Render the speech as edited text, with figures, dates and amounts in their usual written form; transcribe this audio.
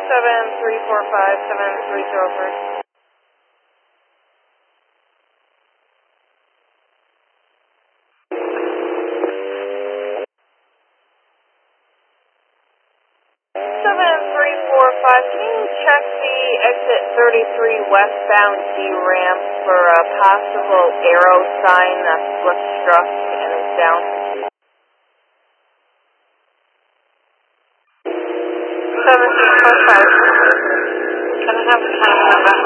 7345, 7303. 7345, can you check the exit 33 westbound D ramp for a possible arrow sign that's split struck and is down? 7345, can I have the time number?